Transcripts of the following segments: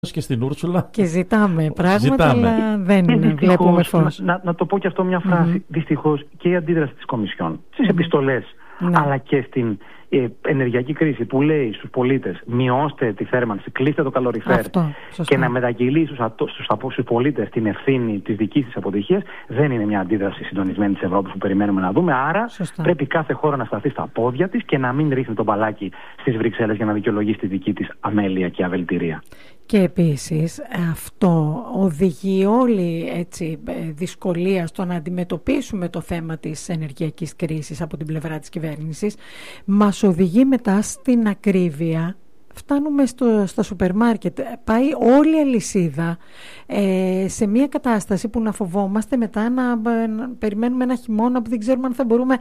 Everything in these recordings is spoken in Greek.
και στην Ούρσουλα. Και ζητάμε πράγματα, αλλά δεν βλέπουμε φως. Να το πω και αυτό μια φράση. Δυστυχώς και η αντίδραση της Κομισιόν στις επιστολές, αλλά και στην ενεργειακή κρίση που λέει στους πολίτες μειώστε τη θέρμανση, κλείστε το καλοριφέρ και να μεταγγείλει στους πολίτες την ευθύνη της δικής της αποτυχίας, δεν είναι μια αντίδραση συντονισμένη της Ευρώπης που περιμένουμε να δούμε. Άρα πρέπει κάθε χώρα να σταθεί στα πόδια της και να μην ρίχνει τον μπαλάκι στις Βρυξέλλες για να δικαιολογήσει τη δική της αμέλεια και αβελτηρία. Και επίσης αυτό οδηγεί όλη δυσκολία στο να αντιμετωπίσουμε το θέμα της ενεργειακής κρίσης από την πλευρά της κυβέρνησης. Μας οδηγεί μετά στην ακρίβεια. Φτάνουμε στα σούπερ μάρκετ. Πάει όλη η αλυσίδα σε μια κατάσταση που να φοβόμαστε μετά να περιμένουμε ένα χειμώνα που δεν ξέρουμε αν θα μπορούμε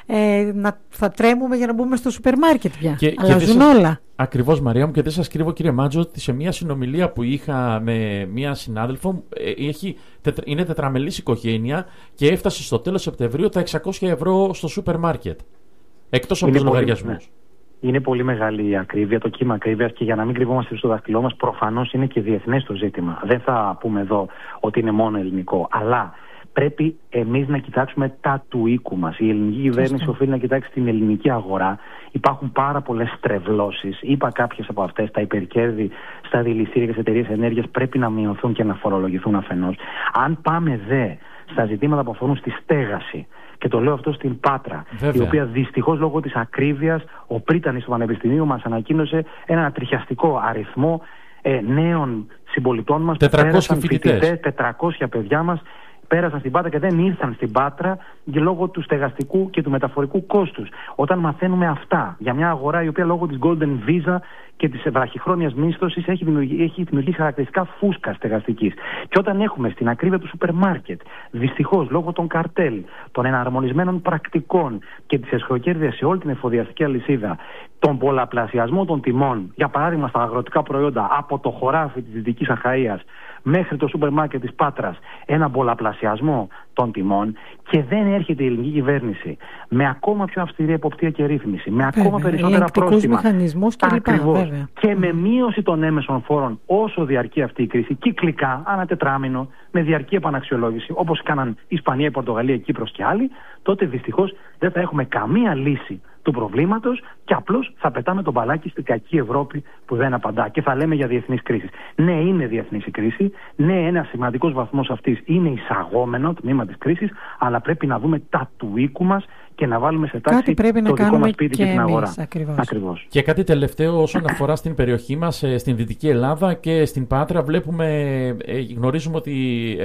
θα τρέμουμε για να μπούμε στο σούπερ μάρκετ πια. Αλλάζουν όλα. Ακριβώς, Μαρία μου, και δεν σας κρύβω, κύριε Μάτζο, ότι σε μια συνομιλία που είχα με μια συνάδελφο, είναι τετραμελής οικογένεια και έφτασε στο τέλος Σεπτεμβρίου τα 600 ευρώ στο σούπερ μάρκετ. Εκτός από τους λογαριασμούς. Είναι πολύ μεγάλη η ακρίβεια, το κύμα ακρίβειας, και για να μην κρυβόμαστε στο δάχτυλό μας, προφανώς είναι και διεθνές το ζήτημα. Δεν θα πούμε εδώ ότι είναι μόνο ελληνικό, αλλά πρέπει εμείς να κοιτάξουμε τα του οίκου μας. Η ελληνική κυβέρνηση οφείλει να κοιτάξει την ελληνική αγορά. Υπάρχουν πάρα πολλές στρεβλώσεις. Είπα κάποιες από αυτές. Τα υπερκέρδη στα δηληστήρια και στις εταιρείες ενέργειας πρέπει να μειωθούν και να φορολογηθούν αφενός. Αν πάμε στα ζητήματα που αφορούν στη στέγαση, και το λέω αυτό στην Πάτρα, η οποία δυστυχώς λόγω της ακρίβειας, ο πρίτανης του Πανεπιστημίου μας ανακοίνωσε ένα τριχιαστικό αριθμό νέων συμπολιτών μας, 400 φοιτητές, 400 παιδιά μας πέρασαν στην Πάτρα και δεν ήρθαν στην Πάτρα και λόγω του στεγαστικού και του μεταφορικού κόστους. Όταν μαθαίνουμε αυτά για μια αγορά η οποία λόγω της Golden Visa και της βραχυχρόνιας μίσθωσης έχει δημιουργήσει χαρακτηριστικά φούσκα στεγαστικής. Και όταν έχουμε στην ακρίβεια του σούπερ μάρκετ, δυστυχώς λόγω των καρτέλ, των εναρμονισμένων πρακτικών και της εσχροκέρδειας σε όλη την εφοδιαστική αλυσίδα, τον πολλαπλασιασμό των τιμών, για παράδειγμα στα αγροτικά προϊόντα, από το χωράφι της Δυτικής Αχαΐας μέχρι το σούπερ μάρκετ της Πάτρας, ένα πολλαπλασιασμό των τιμών, και δεν έρχεται η ελληνική κυβέρνηση με ακόμα πιο αυστηρή εποπτεία και ρύθμιση, με ακόμα περισσότερα πρόστιμα, και με μείωση των έμεσων φόρων όσο διαρκεί αυτή η κρίση, κυκλικά, ανά τετράμινο, με διαρκή επαναξιολόγηση, όπως κάναν η Ισπανία, η Πορτογαλία, η Κύπρος και άλλοι, τότε δυστυχώς δεν θα έχουμε καμία λύση του προβλήματος και απλώς θα πετάμε τον μπαλάκι στην κακή Ευρώπη που δεν απαντά και θα λέμε για διεθνείς κρίσεις. Ναι, είναι διεθνής η κρίση. Ναι, ένα σημαντικός βαθμός αυτής είναι εισαγόμενο τμήμα της κρίσης, αλλά πρέπει να δούμε τα του οίκου μας και να βάλουμε σε τάξη το δικό μας σπίτι και την αγορά. Ακριβώς. Και κάτι τελευταίο όσον αφορά στην περιοχή μας, στην Δυτική Ελλάδα και στην Πάτρα, γνωρίζουμε ότι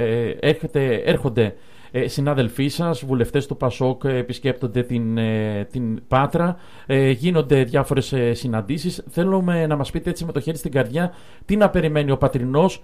έρχονται συνάδελφοί σας, βουλευτές του ΠΑΣΟΚ, επισκέπτονται την Πάτρα, γίνονται διάφορες συναντήσεις. Θέλουμε να μας πείτε έτσι με το χέρι στην καρδιά τι να περιμένει ο Πατρινός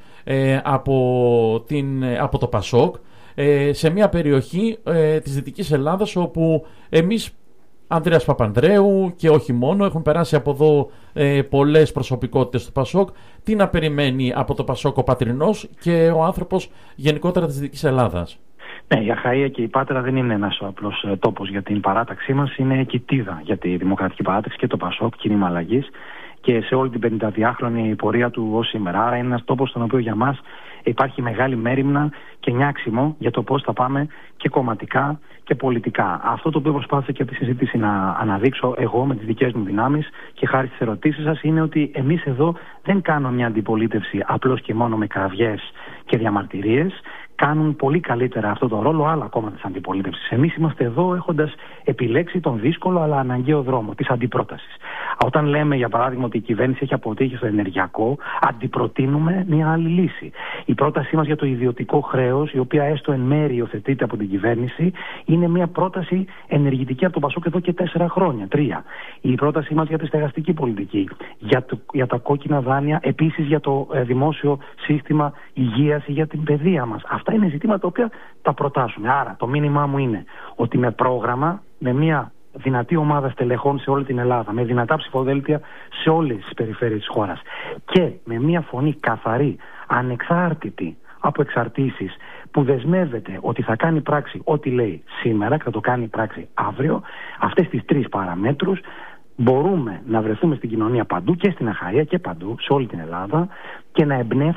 από το ΠΑΣΟΚ σε μια περιοχή της Δυτικής Ελλάδας όπου εμείς, Ανδρέας Παπανδρέου και όχι μόνο, έχουν περάσει από εδώ πολλές προσωπικότητες του ΠΑΣΟΚ. Τι να περιμένει από το ΠΑΣΟΚ ο Πατρινός και ο άνθρωπος γενικότερα της Δυτικής Ελλάδας? Ναι, η Αχαΐα και η Πάτρα δεν είναι ένας απλός τόπος για την παράταξή μας, είναι κοιτίδα για τη Δημοκρατική Παράταξη και το ΠΑΣΟΚ, κίνημα αλλαγής, και σε όλη την 52χρονη πορεία του ως σήμερα. Άρα είναι ένας τόπος στον οποίο για μας υπάρχει μεγάλη μέριμνα και νιάξιμο για το πώς θα πάμε και κομματικά και πολιτικά. Αυτό το οποίο προσπάθησα και από τη συζήτηση να αναδείξω εγώ με τις δικές μου δυνάμεις και χάρη στις ερωτήσεις σας, είναι ότι εμείς εδώ δεν κάνουμε μια αντιπολίτευση απλώς και μόνο με κραυγές και διαμαρτυρίες. Κάνουν πολύ καλύτερα αυτό το ρόλο άλλα κόμματα της αντιπολίτευσης. Εμείς είμαστε εδώ έχοντας επιλέξει τον δύσκολο αλλά αναγκαίο δρόμο της αντιπρότασης. Όταν λέμε, για παράδειγμα, ότι η κυβέρνηση έχει αποτύχει στο ενεργειακό, αντιπροτείνουμε μια άλλη λύση. Η πρότασή μας για το ιδιωτικό χρέος, η οποία έστω εν μέρει υιοθετείται από την κυβέρνηση, είναι μια πρόταση ενεργητική από τον ΠΑΣΟΚ εδώ και 4 χρόνια, 3. Η πρότασή μας για τη στεγαστική πολιτική, για τα κόκκινα δάνεια, επίσης για το δημόσιο σύστημα υγείας ή για την παιδεία μας. Αυτά είναι ζητήματα τα οποία τα προτάσουμε. Άρα το μήνυμά μου είναι ότι με πρόγραμμα, με μια δυνατή ομάδα στελεχών σε όλη την Ελλάδα, με δυνατά ψηφοδέλτια σε όλες τις περιφέρειες της χώρας και με μια φωνή καθαρή, ανεξάρτητη από εξαρτήσεις, που δεσμεύεται ότι θα κάνει πράξη ό,τι λέει σήμερα και θα το κάνει πράξη αύριο, αυτές τις 3 παραμέτρους, μπορούμε να βρεθούμε στην κοινωνία παντού και στην Αχαΐα και παντού, σε όλη την Ελλάδα, και να εμπνεύσουμε